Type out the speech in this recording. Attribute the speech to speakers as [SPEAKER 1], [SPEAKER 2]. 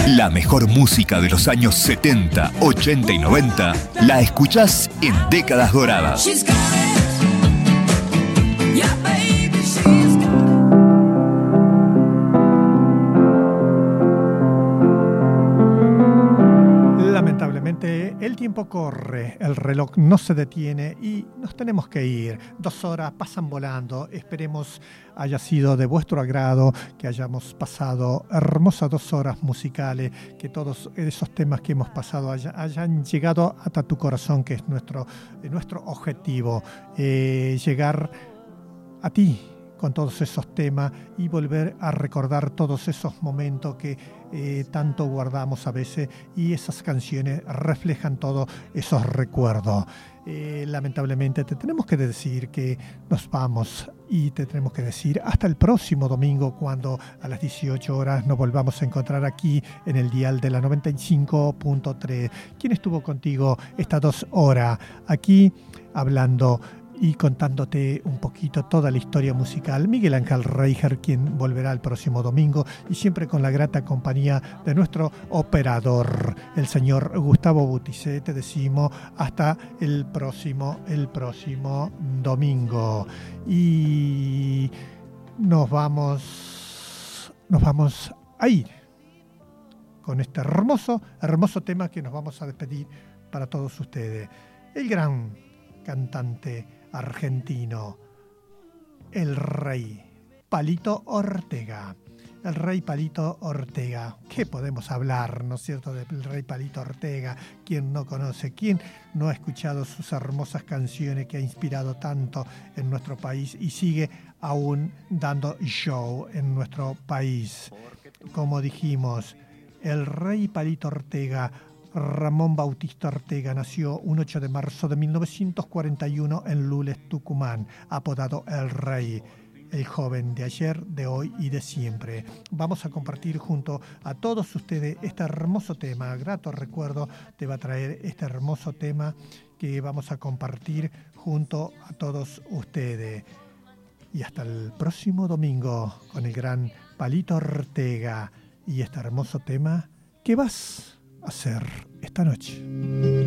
[SPEAKER 1] La mejor música de los años 70, 80 y 90 la escuchás en Décadas Doradas.
[SPEAKER 2] Lamentablemente el tiempo corre, el reloj no se detiene y nos tenemos que ir. 2 horas pasan volando. Esperemos haya sido de vuestro agrado, que hayamos pasado hermosas 2 horas musicales, que todos esos temas que hemos pasado hayan llegado hasta tu corazón, que es nuestro objetivo, llegar a ti con todos esos temas y volver a recordar todos esos momentos que tanto guardamos a veces, y esas canciones reflejan todos esos recuerdos. Lamentablemente te tenemos que decir que nos vamos, y te tenemos que decir hasta el próximo domingo, cuando a las 18 horas nos volvamos a encontrar aquí en el dial de la 95.3. ¿Quién estuvo contigo estas 2 horas aquí hablando y contándote un poquito toda la historia musical? Miguel Ángel Reijer, quien volverá el próximo domingo, y siempre con la grata compañía de nuestro operador, el señor Gustavo Butticé. Te decimos hasta el próximo domingo. Y nos vamos a ir con este hermoso tema que nos vamos a despedir para todos ustedes. El gran cantante argentino, el rey Palito Ortega. El rey Palito Ortega. ¿Qué podemos hablar, no es cierto, del rey Palito Ortega? ¿Quién no conoce? ¿Quién no ha escuchado sus hermosas canciones que ha inspirado tanto en nuestro país y sigue aún dando show en nuestro país? Como dijimos, el rey Palito Ortega, Ramón Bautista Ortega, nació un 8 de marzo de 1941 en Lules, Tucumán, apodado El Rey, el joven de ayer, de hoy y de siempre. Vamos a compartir junto a todos ustedes este hermoso tema. Grato recuerdo te va a traer este hermoso tema que vamos a compartir junto a todos ustedes. Y hasta el próximo domingo con el gran Palito Ortega y este hermoso tema que vas hacer esta noche.